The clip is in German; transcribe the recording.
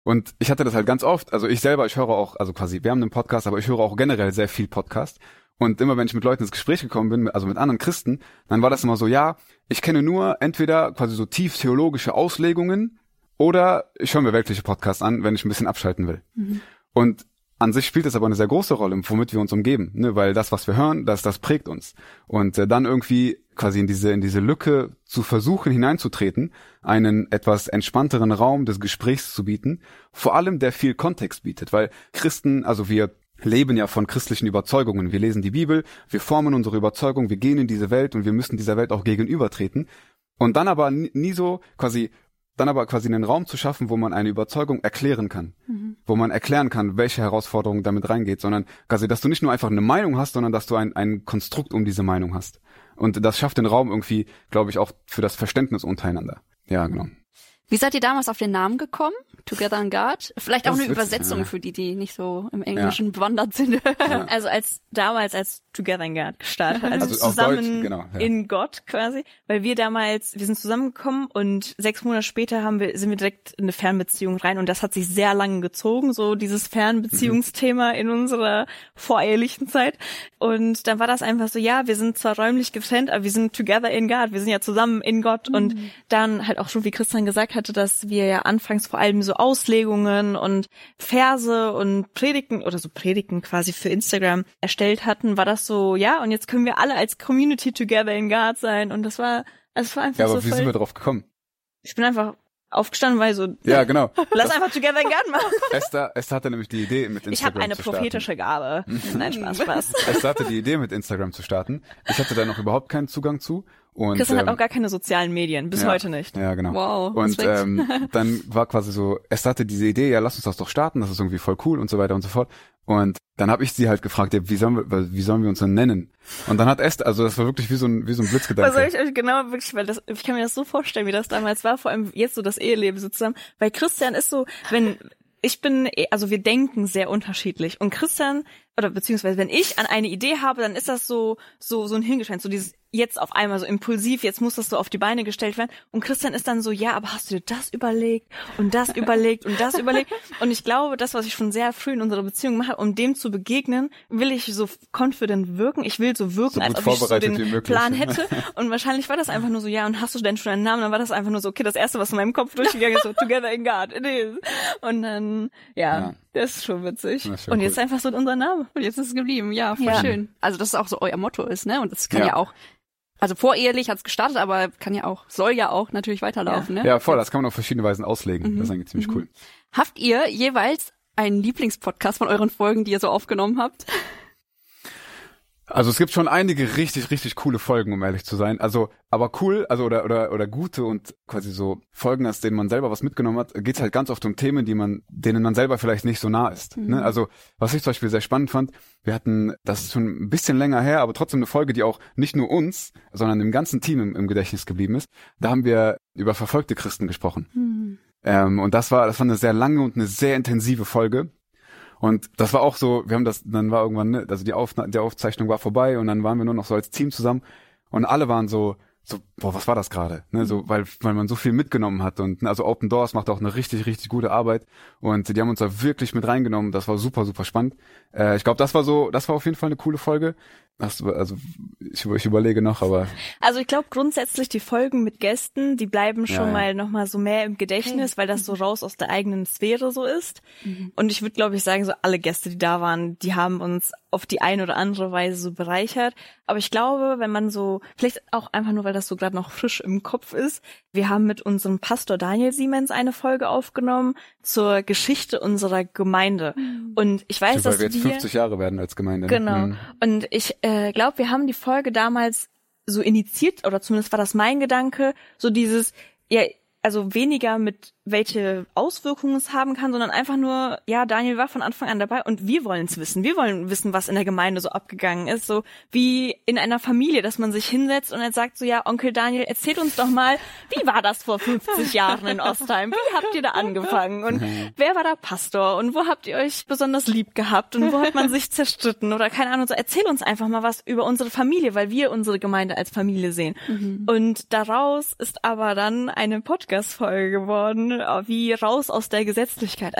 Und ich hatte das halt ganz oft, also ich höre auch, also quasi, wir haben einen Podcast, aber ich höre auch generell sehr viel Podcast. Und immer wenn ich mit Leuten ins Gespräch gekommen bin, also mit anderen Christen, dann war das immer so, ja, ich kenne nur entweder quasi so tief theologische Auslegungen oder ich höre mir weltliche Podcasts an, wenn ich ein bisschen abschalten will. Und an sich spielt das aber eine sehr große Rolle, womit wir uns umgeben, ne? Weil das, was wir hören, das prägt uns. Und dann irgendwie quasi in diese Lücke zu versuchen hineinzutreten, einen etwas entspannteren Raum des Gesprächs zu bieten, vor allem der viel Kontext bietet, weil Christen, also wir leben ja von christlichen Überzeugungen. Wir lesen die Bibel, wir formen unsere Überzeugung, wir gehen in diese Welt und wir müssen dieser Welt auch gegenübertreten. Und dann aber quasi einen Raum zu schaffen, wo man eine Überzeugung erklären kann. Wo man erklären kann, welche Herausforderung damit reingeht, sondern quasi, dass du nicht nur einfach eine Meinung hast, sondern dass du ein Konstrukt um diese Meinung hast. Und das schafft den Raum irgendwie, glaube ich, auch für das Verständnis untereinander. Ja, genau. Wie seid ihr damals auf den Namen gekommen? Together in God? Vielleicht auch eine Übersetzung für die nicht so im Englischen bewandert sind. Ja. Also damals als Together in God gestartet, also zusammen Deutsch, in Gott quasi, weil wir sind zusammengekommen und 6 Monate später sind wir direkt in eine Fernbeziehung rein und das hat sich sehr lange gezogen, so dieses Fernbeziehungsthema in unserer vorehelichen Zeit. Und dann war das einfach so, ja, wir sind zwar räumlich getrennt, aber wir sind together in God, wir sind ja zusammen in Gott und dann halt auch schon, wie Christian gesagt hatte, dass wir ja anfangs vor allem so Auslegungen und Verse und Predigten quasi für Instagram erstellt hatten, war das so, ja, und jetzt können wir alle als Community together in God sein und das war einfach so. Ja, aber wie sind wir drauf gekommen? Ich bin einfach aufgestanden, weil so, ja, genau. Lass einfach Together in God machen. Esther hatte nämlich die Idee, mit Instagram zu starten. Ich habe eine prophetische Gabe. Nein, Spaß. Esther hatte die Idee, mit Instagram zu starten. Ich hatte da noch überhaupt keinen Zugang zu. Und, Christian hat auch gar keine sozialen Medien, bis heute nicht. Ja, genau. Wow. Und dann war quasi so, Esther hatte diese Idee, ja, lass uns das doch starten, das ist irgendwie voll cool und so weiter und so fort. Und dann habe ich sie halt gefragt, ja, wie sollen wir uns denn nennen? Und dann hat Esther, also das war wirklich wie so ein Blitzgedanke. Was soll ich euch genau wirklich, weil ich kann mir das so vorstellen, wie das damals war, vor allem jetzt so das Eheleben so zusammen, weil Christian ist so, wir denken sehr unterschiedlich und Christian, oder beziehungsweise wenn ich an eine Idee habe, dann ist das so ein Hingeschweißt, so dieses jetzt auf einmal so impulsiv, jetzt muss das so auf die Beine gestellt werden und Christian ist dann so, ja, aber hast du dir das überlegt und das überlegt und das überlegt und ich glaube, das, was ich schon sehr früh in unserer Beziehung mache, um dem zu begegnen, will ich so confident wirken, ich will so wirken, als ob ich so den Plan hätte und wahrscheinlich war das einfach nur so, ja, und hast du denn schon einen Namen, dann war das einfach nur so, okay, das Erste, was in meinem Kopf durchgegangen ist, so Together in God, it is. Und dann, ja. Das ist schon witzig. Und jetzt einfach so unser Name. Und jetzt ist es geblieben. Ja, voll schön. Also, dass es auch so euer Motto ist, ne? Und das kann ja auch, also vorehelich hat's gestartet, aber soll ja auch natürlich weiterlaufen, ne? Ja, voll. Das kann man auf verschiedene Weisen auslegen. Das ist eigentlich ziemlich cool. Habt ihr jeweils einen Lieblingspodcast von euren Folgen, die ihr so aufgenommen habt? Also es gibt schon einige richtig, richtig coole Folgen, um ehrlich zu sein. Also, aber cool, also oder gute und quasi so Folgen, aus denen man selber was mitgenommen hat, geht's halt ganz oft um Themen, denen man selber vielleicht nicht so nah ist. Ne? Also, was ich zum Beispiel sehr spannend fand, wir hatten, das ist schon ein bisschen länger her, aber trotzdem eine Folge, die auch nicht nur uns, sondern dem ganzen Team im Gedächtnis geblieben ist. Da haben wir über verfolgte Christen gesprochen. Und das war eine sehr lange und eine sehr intensive Folge. Und das war auch so, dann war irgendwann, ne, also die Aufzeichnung war vorbei und dann waren wir nur noch so als Team zusammen und alle waren so, boah, was war das gerade? Ne, so, weil man so viel mitgenommen hat und also Open Doors macht auch eine richtig, richtig gute Arbeit und die haben uns da wirklich mit reingenommen. Das war super, super spannend. Ich glaube, das war auf jeden Fall eine coole Folge. Also ich überlege noch, aber... Also ich glaube grundsätzlich die Folgen mit Gästen, die bleiben schon mal noch mal so mehr im Gedächtnis, weil das so raus aus der eigenen Sphäre so ist. Und ich würde, glaube ich, sagen, so alle Gäste, die da waren, die haben uns auf die eine oder andere Weise so bereichert. Aber ich glaube, wenn man so, vielleicht auch einfach nur, weil das so gerade noch frisch im Kopf ist, wir haben mit unserem Pastor Daniel Siemens eine Folge aufgenommen zur Geschichte unserer Gemeinde. Und ich weiß, dass wir jetzt 50 Jahre werden als Gemeinde. Genau. Und ich glaube, wir haben die Folge damals so initiiert, oder zumindest war das mein Gedanke, so dieses, ja, also weniger mit welche Auswirkungen es haben kann, sondern einfach nur, ja, Daniel war von Anfang an dabei und wir wollen es wissen. Wir wollen wissen, was in der Gemeinde so abgegangen ist, so wie in einer Familie, dass man sich hinsetzt und dann sagt so, ja, Onkel Daniel, erzählt uns doch mal, wie war das vor 50 Jahren in Ostheim? Wie habt ihr da angefangen? Und wer war da Pastor? Und wo habt ihr euch besonders lieb gehabt? Und wo hat man sich zerstritten? Oder keine Ahnung, so erzähl uns einfach mal was über unsere Familie, weil wir unsere Gemeinde als Familie sehen. Und daraus ist aber dann eine Podcast Podcast-Folge geworden, wie raus aus der Gesetzlichkeit.